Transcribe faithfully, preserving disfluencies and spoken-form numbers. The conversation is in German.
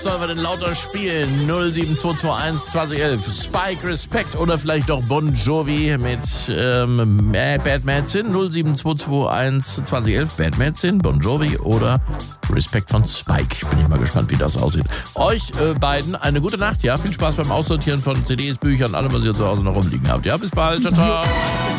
Sollen wir denn lauter spielen? null sieben zwei zwei eins zwanzig elf. Spike, Respect oder vielleicht doch Bon Jovi mit ähm, Bad Medicine. null sieben zwei zwei eins zwanzig elf. Bad Medicine, Bon Jovi oder Respect von Spike. Bin ich mal gespannt, wie das aussieht. Euch äh, beiden eine gute Nacht, ja? Viel Spaß beim Aussortieren von C Ds, Büchern, allem, was ihr zu Hause noch rumliegen habt. Ja, bis bald. Ciao, ciao.